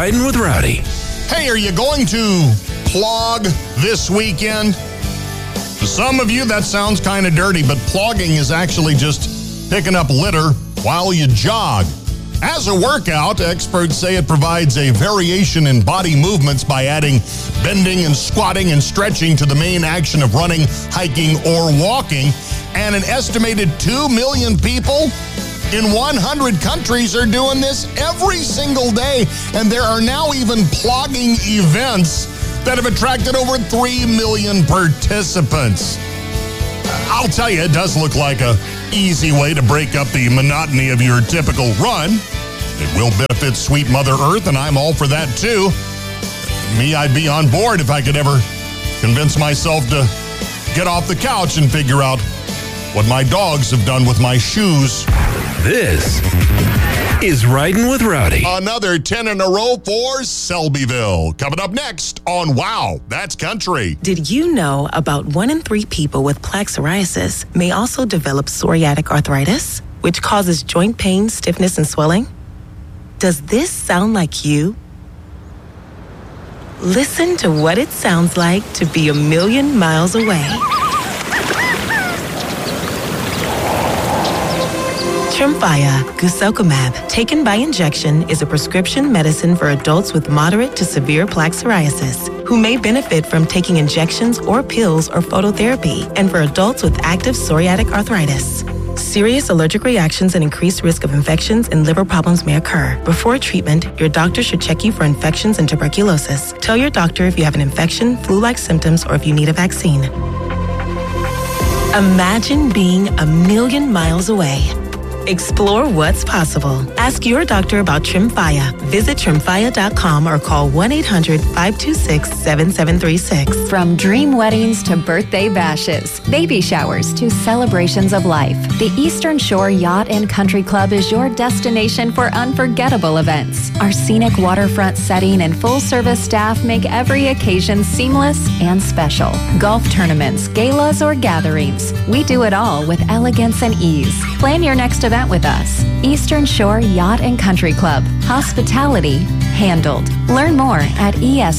Riding with Rowdy. Hey, are you going to plog this weekend? To some of you, that sounds kind of dirty, but plogging is actually just picking up litter while you jog. As a workout, experts say it provides a variation in body movements by adding bending and squatting and stretching to the main action of running, hiking, or walking. And an estimated 2 million people in 100 countries are doing this every single day. And there are now even plogging events that have attracted over 3 million participants. I'll tell you, it does look like a easy way to break up the monotony of your typical run. It will benefit sweet Mother Earth, and I'm all for that too. Me, I'd be on board if I could ever convince myself to get off the couch and figure out what my dogs have done with my shoes. This is Riding with Rowdy. Another 10 in a row for Selbyville. Coming up next on Wow, That's Country. Did you know about 1 in 3 people with plaque psoriasis may also develop psoriatic arthritis, which causes joint pain, stiffness, and swelling? Does this sound like you? Listen to what it sounds like to be a million miles away. Tremfya guselkumab, taken by injection, is a prescription medicine for adults with moderate to severe plaque psoriasis who may benefit from taking injections or pills or phototherapy, and for adults with active psoriatic arthritis. Serious allergic reactions and increased risk of infections and liver problems may occur. Before treatment, your doctor should check you for infections and tuberculosis. Tell your doctor if you have an infection, flu-like symptoms, or if you need a vaccine. Imagine being a million miles away. Explore what's possible. Ask your doctor about Tremfya. Visit Tremfya.com or call 1-800-526-7736. From dream weddings to birthday bashes, baby showers to celebrations of life, the Eastern Shore Yacht and Country Club is your destination for unforgettable events. Our scenic waterfront setting and full-service staff make every occasion seamless and special. Golf tournaments, galas, or gatherings, we do it all with elegance and ease. Plan your next event with us. Eastern Shore Yacht and Country Club. Hospitality handled. Learn more at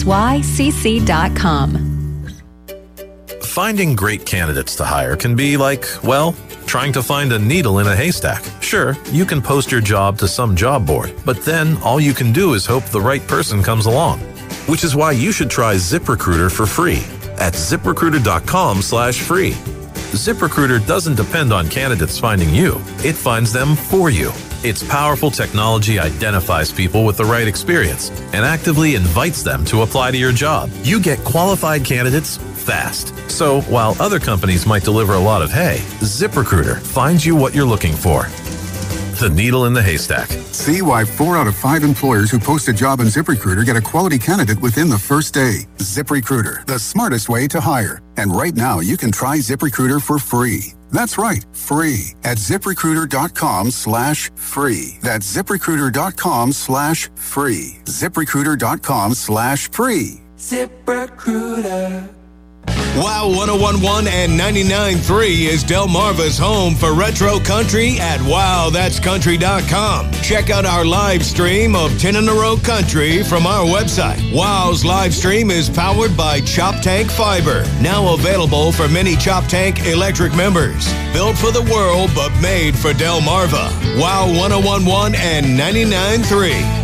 ESYCC.com. Finding great candidates to hire can be like, well, trying to find a needle in a haystack. Sure, you can post your job to some job board, but then all you can do is hope the right person comes along. Which is why you should try ZipRecruiter for free at ZipRecruiter.com/free. ZipRecruiter doesn't depend on candidates finding you. It finds them for you. Its powerful technology identifies people with the right experience and actively invites them to apply to your job. You get qualified candidates fast. So while other companies might deliver a lot of hay, ZipRecruiter finds you what you're looking for. The needle in the haystack. See why 4 out of 5 employers who post a job on ZipRecruiter get a quality candidate within the first day. ZipRecruiter, the smartest way to hire. And right now, you can try ZipRecruiter for free. That's right, free at ZipRecruiter.com/free. That's ZipRecruiter.com/free. ZipRecruiter.com/free. ZipRecruiter. Wow 1011 and 99.3 is Delmarva's home for retro country at WowThat'sCountry.com. Check out our live stream of 10 in a row country from our website. Wow's live stream is powered by Chop Tank Fiber, now available for many Chop Tank electric members. Built for the world, but made for Delmarva. Wow 1011 and 99.3.